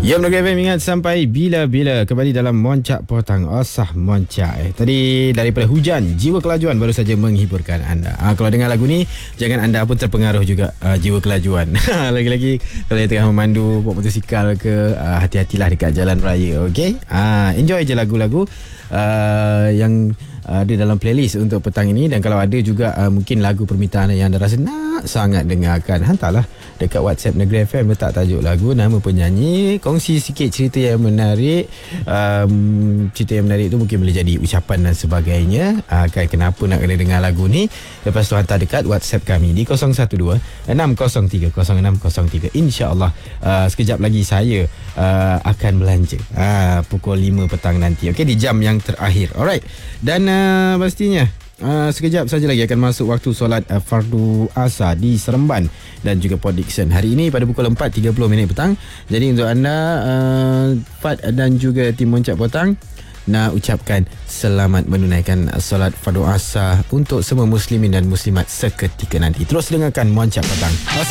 Ya, Melaka FM ingat sampai bila-bila kembali dalam Moncak Potang Osah Moncak. Tadi daripada hujan, Jiwa Kelajuan baru saja menghiburkan anda. Kalau dengar lagu ni, jangan anda pun terpengaruh juga jiwa kelajuan. Lagi-lagi kalau yang tengah memandu bawa motosikal ke, hati-hatilah dekat jalan raya, okey? Enjoy je lagu-lagu yang ada dalam playlist untuk petang ini. Dan kalau ada juga mungkin lagu permintaan yang anda rasa nak sangat dengarkan, hantarlah dekat WhatsApp Negeri FM, letak tajuk lagu, nama penyanyi, kongsi sikit cerita yang menarik. Cerita yang menarik tu mungkin boleh jadi ucapan dan sebagainya, kenapa nak kena dengar lagu ni. Lepas tu hantar dekat WhatsApp kami di 012-603-0603. InsyaAllah sekejap lagi saya akan belanja pukul 5 petang nanti, okey, di jam yang terakhir. Alright. Dan pastinya sekejap saja lagi akan masuk waktu solat fardu asar di Seremban dan juga Port Dickson hari ini pada pukul 4.30 petang. Jadi untuk anda Fad dan juga tim Moncak Potang nak ucapkan selamat menunaikan solat fardu asar untuk semua muslimin dan muslimat seketika nanti. Terus dengarkan Moncak Potang.